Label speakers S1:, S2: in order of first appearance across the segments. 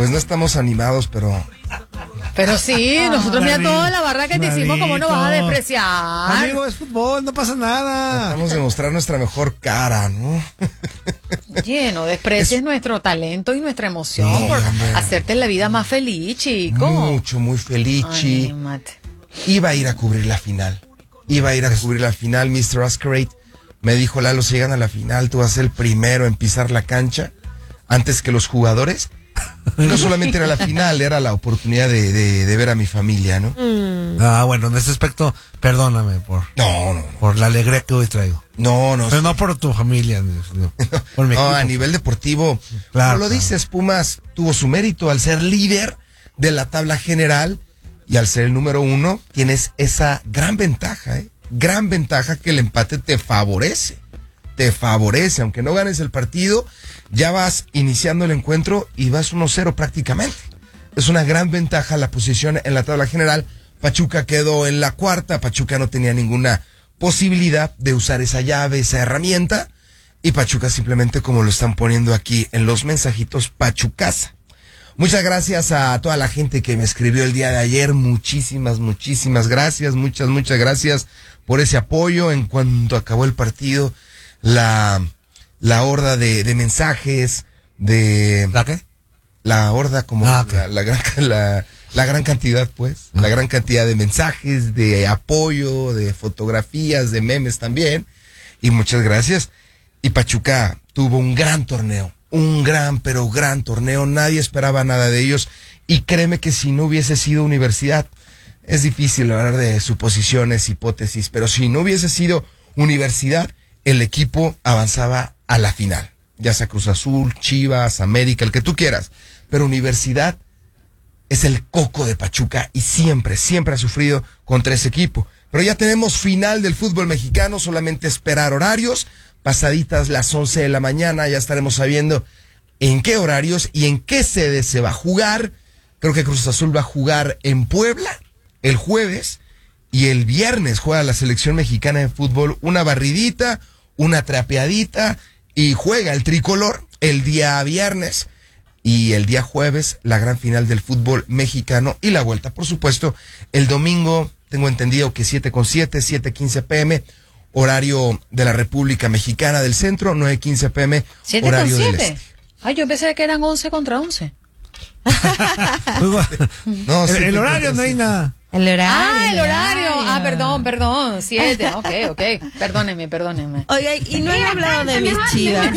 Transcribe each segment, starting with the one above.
S1: Pues no estamos animados, pero
S2: sí, nosotros mira toda la barra que te hicimos, ¿cómo nos vas a despreciar?
S3: Amigo, es fútbol, no pasa nada.
S1: tratamos de mostrar nuestra mejor cara, ¿no?
S2: Oye, no desprecies nuestro talento y nuestra emoción por hacerte la vida más feliz, chico.
S1: Muy feliz, Chi.
S2: Anímate.
S1: Iba a ir a cubrir la final. Mr. Masquerade. Me dijo, Lalo, si llegan a la final, tú vas a ser el primero en pisar la cancha antes que los jugadores. No solamente era la final, era la oportunidad de ver a mi familia, ¿no?
S3: Bueno, en ese aspecto, perdóname por la alegría que hoy traigo.
S1: No.
S3: Pero no por tu familia, sino por mi equipo.
S1: A nivel deportivo,
S3: claro,
S1: como lo dices, Pumas tuvo su mérito al ser líder de la tabla general y al ser el número 1, tienes esa gran ventaja, gran ventaja que el empate te favorece, aunque no ganes el partido, ya vas iniciando el encuentro y vas 1-0 prácticamente. Es una gran ventaja la posición en la tabla general. Pachuca quedó en la cuarta, Pachuca no tenía ninguna posibilidad de usar esa llave, esa herramienta, y Pachuca simplemente, como lo están poniendo aquí en los mensajitos, Pachucaza. Muchas gracias a toda la gente que me escribió el día de ayer, muchísimas gracias, muchas gracias por ese apoyo. En cuanto acabó el partido, la horda de mensajes, de...
S3: ¿La qué?
S1: La horda, como
S3: okay.
S1: la gran cantidad, pues, la gran cantidad de mensajes, de apoyo, de fotografías, de memes también, y muchas gracias. Y Pachuca tuvo un gran torneo, pero gran torneo, nadie esperaba nada de ellos, y créeme que si no hubiese sido Universidad, es difícil hablar de suposiciones, hipótesis, pero si no hubiese sido Universidad, el equipo avanzaba a la final, ya sea Cruz Azul, Chivas, América, el que tú quieras, pero Universidad es el coco de Pachuca y siempre ha sufrido contra ese equipo. Pero ya tenemos final del fútbol mexicano, solamente esperar horarios, pasaditas las 11 de la mañana, ya estaremos sabiendo en qué horarios y en qué sede se va a jugar. Creo que Cruz Azul va a jugar en Puebla el jueves y el viernes juega la selección mexicana de fútbol, una barridita, una trapeadita, y juega el tricolor el día viernes y el día jueves la gran final del fútbol mexicano y la vuelta, por supuesto, el domingo, tengo entendido que 7:07, 7:15 p.m., horario de la República Mexicana del Centro, 9:15 p.m., horario del Este.
S2: Ay, yo pensé que eran 11 contra 11.
S3: No, el horario no hay nada.
S2: El horario. Perdón. 7. Ok. Perdónenme.
S4: Oiga, y no he hablado de mis Chivas.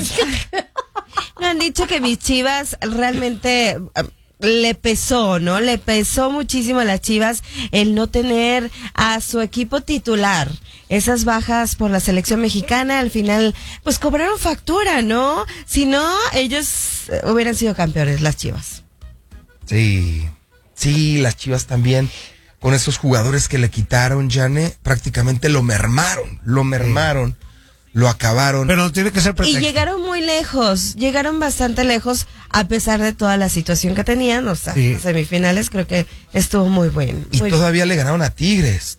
S4: No han dicho que mis Chivas realmente le pesó, ¿no? Le pesó muchísimo a las Chivas el no tener a su equipo titular. Esas bajas por la selección mexicana al final pues cobraron factura, ¿no? Si no, ellos hubieran sido campeones, las Chivas.
S1: Sí, las Chivas también, con esos jugadores que le quitaron, Jane, prácticamente lo mermaron, lo acabaron.
S3: Pero tiene que ser pretexto.
S4: Y llegaron muy lejos, llegaron bastante lejos, a pesar de toda la situación que tenían, o sea, semifinales creo que estuvo muy bueno.
S1: Y todavía le ganaron a Tigres,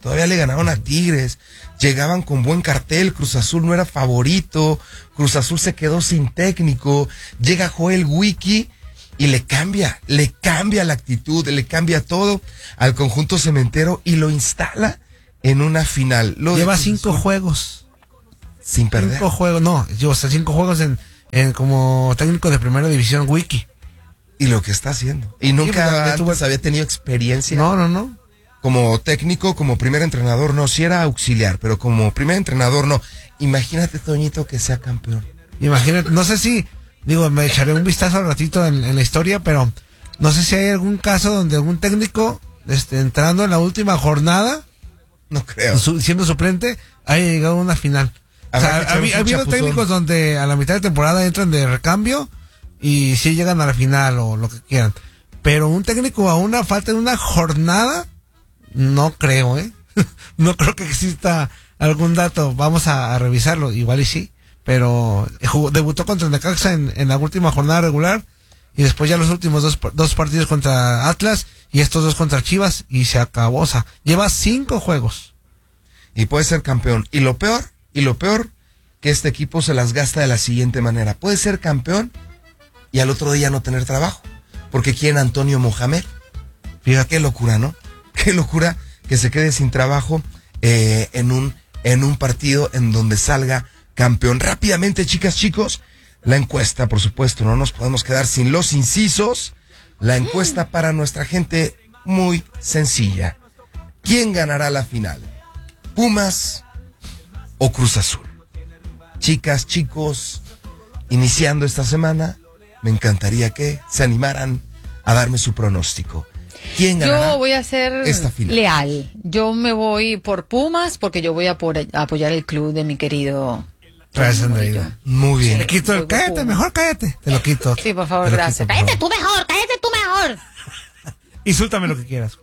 S1: llegaban con buen cartel, Cruz Azul no era favorito, Cruz Azul se quedó sin técnico, llega Joel Wiki y le cambia la actitud, le cambia todo al conjunto cementero y lo instala en una final.
S3: Lleva 5 juegos.
S1: Sin perder.
S3: 5 juegos, no, lleva 5 juegos en como técnico de primera división Wiki.
S1: Y lo que está haciendo. Y nunca antes había tenido experiencia.
S3: No.
S1: Como técnico, como primer entrenador, no, sí era auxiliar, pero como primer entrenador, no. Imagínate, Toñito, que sea campeón.
S3: Imagínate, no sé si... me echaré un vistazo al ratito en la historia, pero no sé si hay algún caso donde algún técnico, entrando en la última jornada,
S1: no creo,
S3: siendo suplente, haya llegado a una final. O sea, ha habido técnicos donde a la mitad de temporada entran de recambio y sí llegan a la final o lo que quieran. Pero un técnico a una falta de una jornada, no creo, No creo que exista algún dato. Vamos a revisarlo, igual y sí. Pero debutó contra el Necaxa en la última jornada regular y después ya los últimos dos partidos contra Atlas y estos 2 contra Chivas y se acabó. O sea, lleva 5 juegos.
S1: Y puede ser campeón. Y lo peor, que este equipo se las gasta de la siguiente manera. Puede ser campeón y al otro día no tener trabajo. porque quieren a Antonio Mohamed. Fíjate qué locura, ¿no? Qué locura que se quede sin trabajo en un partido en donde salga campeón. Rápidamente, chicas, chicos, la encuesta, por supuesto, no nos podemos quedar sin los incisos. La encuesta para nuestra gente, muy sencilla. ¿Quién ganará la final? ¿Pumas o Cruz Azul? Chicas, chicos, iniciando esta semana, me encantaría que se animaran a darme su pronóstico. ¿Quién ganará?
S2: Yo voy a ser
S1: esta final?
S2: leal. Yo me voy por Pumas porque yo voy a apoyar el club de mi querido.
S3: Gracias, Andreina.
S1: Muy bien.
S3: Te quito el cállate, mejor cállate. Te lo quito.
S2: Sí, por favor, gracias. Cállate tú mejor, cállate tú mejor.
S3: Insúltame lo que quieras.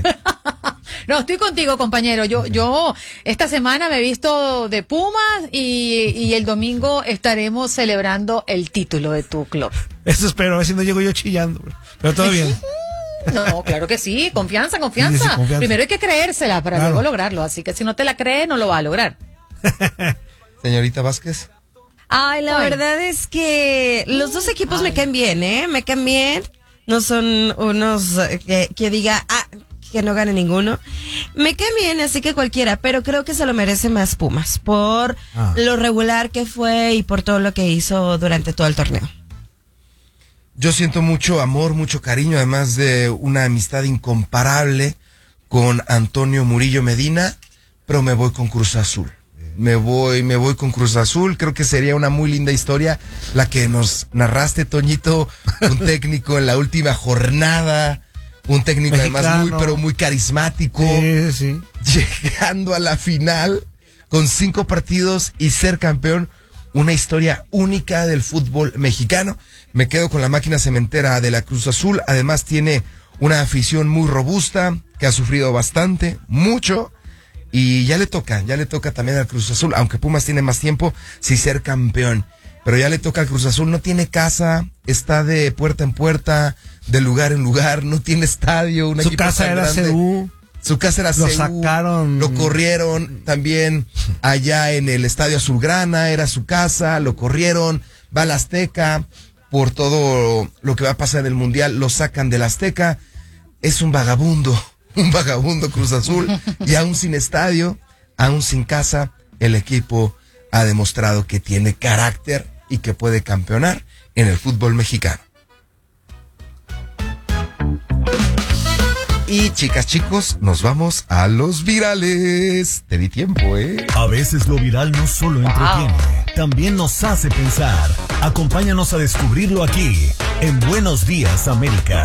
S2: No, estoy contigo, compañero. Yo esta semana me he visto de Pumas y el domingo estaremos celebrando el título de tu club.
S3: Eso espero, a ver si no llego yo chillando. Pero todo bien.
S2: No, claro que sí. Confianza.
S3: Sí, confianza.
S2: Primero hay que creérsela para luego lograrlo. Así que si no te la crees, no lo va a lograr.
S1: Señorita Vázquez.
S4: Ay, la verdad es que los dos equipos me caen bien, ¿eh? Me caen bien. No son unos que diga, que no gane ninguno. Me cae bien, así que cualquiera, pero creo que se lo merece más Pumas por lo regular que fue y por todo lo que hizo durante todo el torneo.
S1: Yo siento mucho amor, mucho cariño, además de una amistad incomparable con Antonio Murillo Medina, pero me voy con Cruz Azul. Me voy con Cruz Azul. Creo que sería una muy linda historia la que nos narraste, Toñito, un técnico en la última jornada, un técnico mexicano, además muy carismático,
S3: sí.
S1: Llegando a la final con 5 partidos y ser campeón. Una historia única del fútbol mexicano. Me quedo con la máquina cementera de la Cruz Azul. Además tiene una afición muy robusta que ha sufrido bastante, mucho. Y ya le toca también al Cruz Azul, aunque Pumas tiene más tiempo, sí ser campeón. Pero ya le toca al Cruz Azul, no tiene casa, está de puerta en puerta, de lugar en lugar, no tiene estadio.
S3: Su casa era CU.
S1: Su casa era
S3: lo
S1: CU.
S3: Sacaron.
S1: Lo corrieron también allá en el Estadio Azulgrana, era su casa, lo corrieron, va al Azteca, por todo lo que va a pasar en el Mundial, lo sacan del Azteca. Es un vagabundo Cruz Azul, y aún sin estadio, aún sin casa, el equipo ha demostrado que tiene carácter y que puede campeonar en el fútbol mexicano. Y chicas, chicos, nos vamos a los virales. Te di tiempo, ¿eh?
S5: A veces lo viral no solo entretiene, también nos hace pensar. Acompáñanos a descubrirlo aquí, en Buenos Días, América.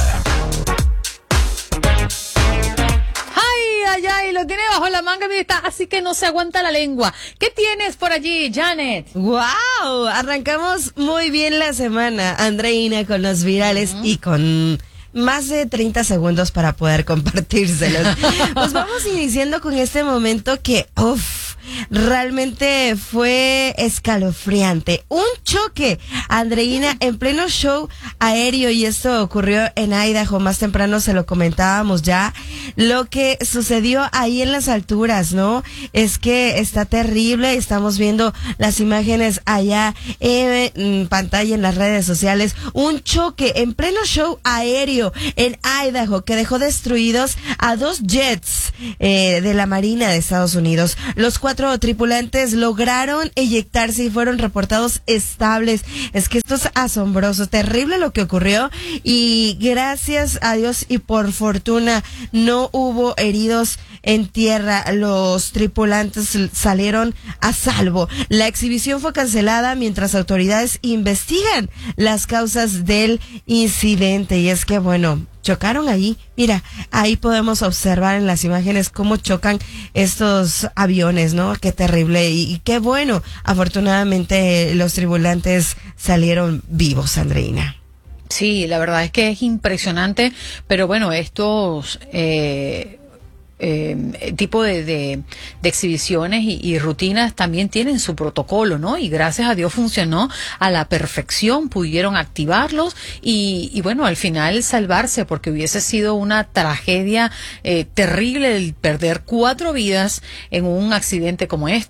S2: Y lo tiene bajo la manga, está, así que no se aguanta la lengua. ¿Qué tienes por allí, Janet?
S4: ¡Wow! Arrancamos muy bien la semana, Andreina, con los virales y con más de 30 segundos para poder compartírselos. Pues vamos iniciando con este momento que, realmente fue escalofriante. Un choque, Andreina, en pleno show aéreo, y esto ocurrió en Idaho. Más temprano se lo comentábamos ya. Lo que sucedió ahí en las alturas, ¿no? Es que está terrible. Estamos viendo las imágenes allá en pantalla en las redes sociales. Un choque en pleno show aéreo en Idaho que dejó destruidos a 2 jets de la Marina de Estados Unidos. Los 4 tripulantes lograron eyectarse y fueron reportados estables. Es que esto es asombroso, terrible lo que ocurrió, y gracias a Dios y por fortuna no hubo heridos en tierra. Los tripulantes salieron a salvo. La exhibición fue cancelada mientras autoridades investigan las causas del incidente. Y es que, bueno, chocaron ahí. Mira, ahí podemos observar en las imágenes cómo chocan estos aviones, ¿no? Qué terrible y qué bueno. Afortunadamente los tripulantes salieron vivos, Andreina.
S2: Sí, la verdad es que es impresionante, pero bueno, estos tipo de exhibiciones y rutinas también tienen su protocolo, ¿no? Y gracias a Dios funcionó a la perfección, pudieron activarlos y bueno, al final salvarse, porque hubiese sido una tragedia terrible el perder 4 vidas en un accidente como este.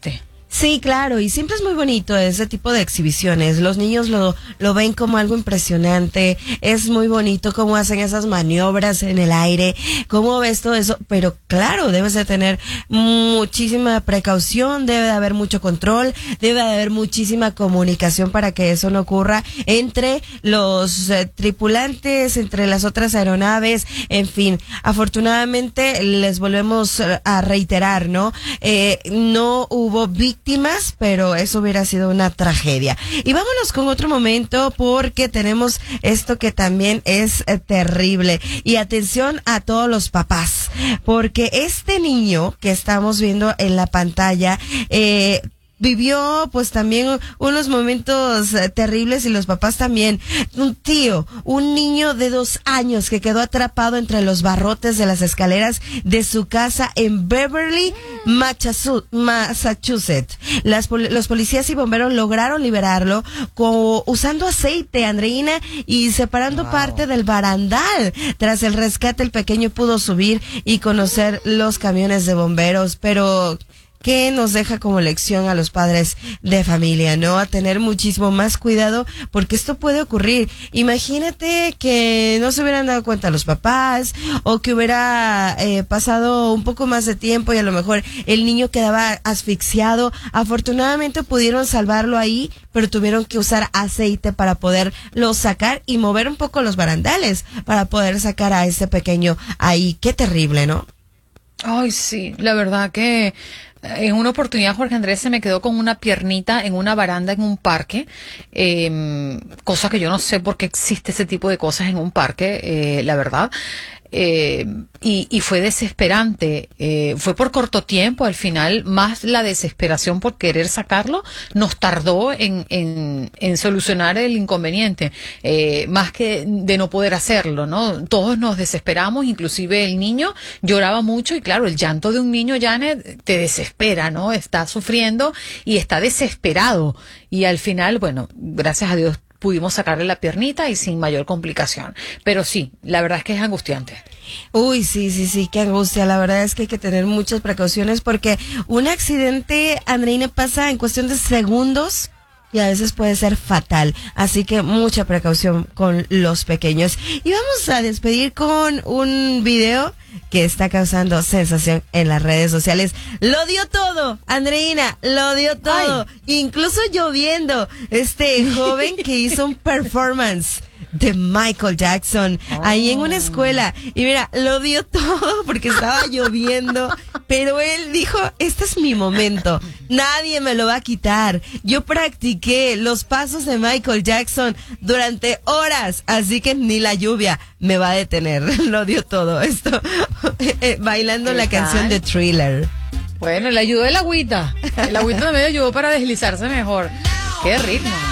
S4: Sí, claro, y siempre es muy bonito ese tipo de exhibiciones. Los niños lo ven como algo impresionante, es muy bonito cómo hacen esas maniobras en el aire, cómo ves todo eso, pero claro, debes de tener muchísima precaución, debe de haber mucho control, debe de haber muchísima comunicación para que eso no ocurra entre los tripulantes, entre las otras aeronaves, en fin. Afortunadamente, les volvemos a reiterar, ¿no? No hubo víctimas, pero eso hubiera sido una tragedia. Y vámonos con otro momento porque tenemos esto que también es terrible. Y atención a todos los papás, porque este niño que estamos viendo en la pantalla, vivió pues también unos momentos terribles y los papás también. Un niño de 2 años que quedó atrapado entre los barrotes de las escaleras de su casa en Beverly, Massachusetts. Los policías y bomberos lograron liberarlo usando aceite, Andreina, y separando parte del barandal. Tras el rescate, el pequeño pudo subir y conocer los camiones de bomberos, pero ¿qué nos deja como lección a los padres de familia, no? A tener muchísimo más cuidado porque esto puede ocurrir. Imagínate que no se hubieran dado cuenta los papás o que hubiera pasado un poco más de tiempo y a lo mejor el niño quedaba asfixiado. Afortunadamente pudieron salvarlo ahí, pero tuvieron que usar aceite para poderlo sacar y mover un poco los barandales para poder sacar a este pequeño ahí. Qué terrible, ¿no?
S2: Ay, sí, la verdad que en una oportunidad Jorge Andrés se me quedó con una piernita en una baranda en un parque, cosa que yo no sé por qué existe ese tipo de cosas en un parque, la verdad. Y fue desesperante, fue por corto tiempo, al final más la desesperación por querer sacarlo nos tardó en solucionar el inconveniente, más que de no poder hacerlo, ¿no? Todos nos desesperamos, inclusive el niño lloraba mucho y claro, el llanto de un niño, Janet, te desespera, ¿no? Está sufriendo y está desesperado y al final, bueno, gracias a Dios pudimos sacarle la piernita y sin mayor complicación. Pero sí, la verdad es que es angustiante.
S4: Uy, sí, qué angustia. La verdad es que hay que tener muchas precauciones porque un accidente, Andreina, pasa en cuestión de segundos y a veces puede ser fatal. Así que mucha precaución con los pequeños. Y vamos a despedir con un video que está causando sensación en las redes sociales. Lo dio todo, Andreina, lo dio todo. Ay. Incluso lloviendo. Este joven que hizo un performance de Michael Jackson ahí en una escuela y mira, lo dio todo porque estaba lloviendo, pero él dijo, este es mi momento, nadie me lo va a quitar, yo practiqué los pasos de Michael Jackson durante horas, así que ni la lluvia me va a detener. Lo dio todo esto bailando la canción de Thriller.
S2: Bueno, le ayudó el agüita también ayudó para deslizarse mejor. Qué ritmo.